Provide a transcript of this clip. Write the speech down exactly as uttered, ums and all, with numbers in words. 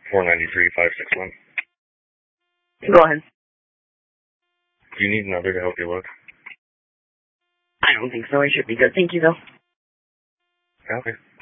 four ninety-three, five six one. Go ahead. Do you need another to help you look? I don't think so. I should be good. Thank you, though. Okay.